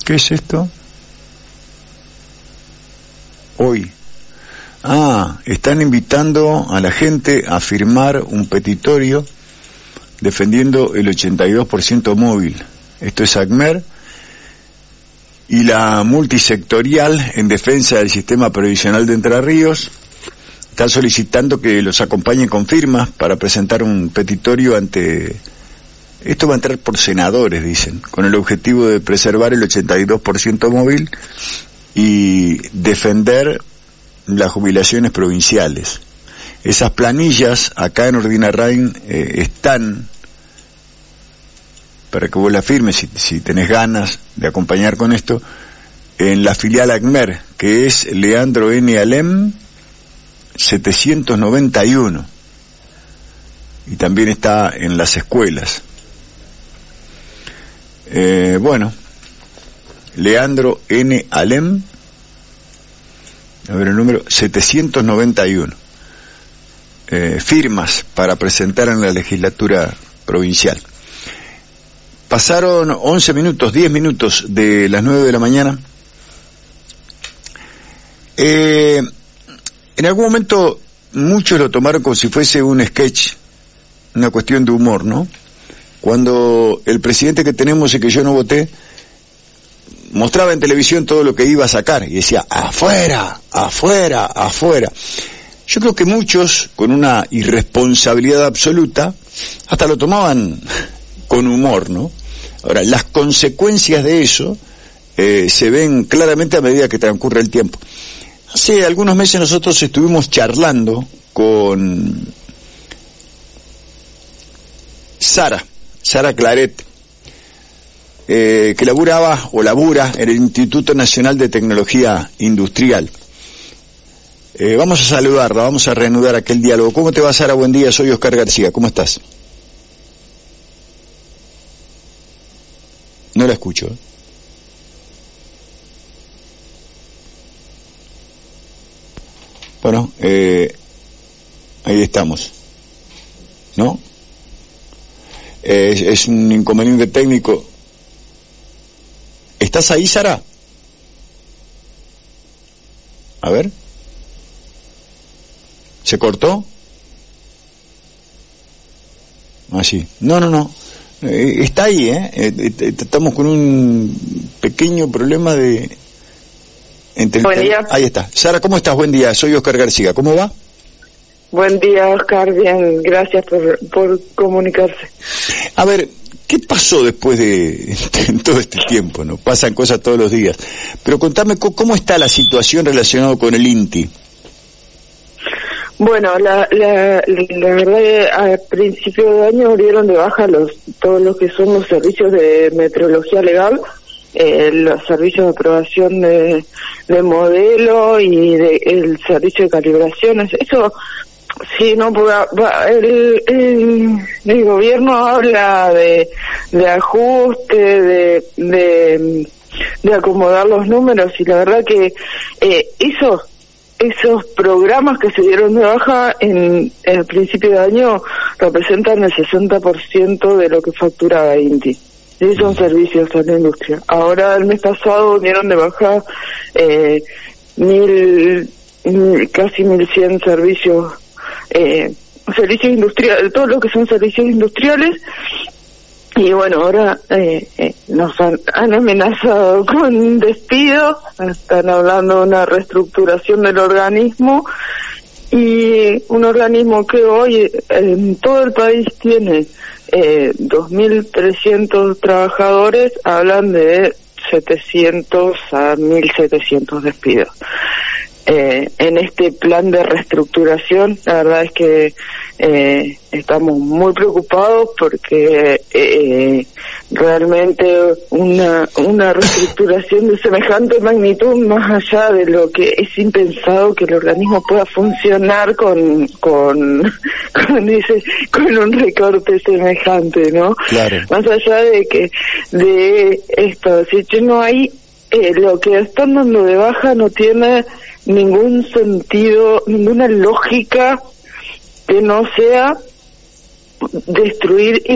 ¿Qué es esto? Hoy. Están invitando a la gente a firmar un petitorio defendiendo el 82% móvil. Esto es ACMER y la multisectorial en defensa del sistema previsional de Entre Ríos. Están solicitando que los acompañen con firmas para presentar un petitorio ante... Esto va a entrar por senadores, dicen, con el objetivo de preservar el 82% móvil y defender las jubilaciones provinciales. Esas planillas acá en Ordinarrain están, para que vos la firmes si tenés ganas de acompañar con esto, en la filial ACMER, que es Leandro N. Alem 791, y también está en las escuelas. Leandro N. Alem, a ver el número, 791. Firmas para presentar en la legislatura provincial. Pasaron 10 minutos de las 9 de la mañana. En algún momento muchos lo tomaron como si fuese un sketch, una cuestión de humor, ¿no? Cuando el presidente que tenemos y que yo no voté mostraba en televisión todo lo que iba a sacar y decía, afuera, afuera, afuera. Yo creo que muchos, con una irresponsabilidad absoluta, hasta lo tomaban con humor, ¿no? Ahora, las consecuencias de eso se ven claramente a medida que transcurre el tiempo. Hace algunos meses nosotros estuvimos charlando con Sara Claret, que labura en el Instituto Nacional de Tecnología Industrial. Vamos a saludarla, vamos a reanudar aquel diálogo. ¿Cómo te va, Sara? Buen día, soy Oscar García, ¿cómo estás? No la escucho. Bueno, ahí estamos, ¿no? Es un inconveniente técnico. ¿Estás ahí, Sara? A ver. ¿Se cortó? Sí. No. Está ahí, estamos con un pequeño problema de... Buen día. Ahí está. Sara, ¿cómo estás? Buen día, soy Oscar García. ¿Cómo va? Buen día, Oscar. Bien, gracias por comunicarse. A ver, ¿qué pasó después de todo este tiempo? ¿No? Pasan cosas todos los días. Pero contame, ¿cómo está la situación relacionada con el INTI? Bueno, la verdad, a principio de año abrieron de baja todos los que son los servicios de metrología legal, los servicios de aprobación de modelo y el servicio de calibraciones. Eso sí, no, el gobierno habla de ajuste, de acomodar los números, y la verdad que esos programas que se dieron de baja en el principio de año representan el 60% de lo que facturaba INTI. Y son servicios a la industria. Ahora, el mes pasado dieron de baja casi 1.100 servicios industriales, todo lo que son servicios industriales. Y bueno, ahora nos han amenazado con despido, están hablando de una reestructuración del organismo, y un organismo que hoy en todo el país tiene 2.300 trabajadores, hablan de 700 a 1.700 despidos. En este plan de reestructuración, la verdad es que estamos muy preocupados porque realmente una reestructuración de semejante magnitud, más allá de lo que es impensado que el organismo pueda funcionar con un recorte semejante, ¿no? Claro. Más allá de esto, si no hay lo que están dando de baja no tiene ningún sentido, ninguna lógica que no sea destruir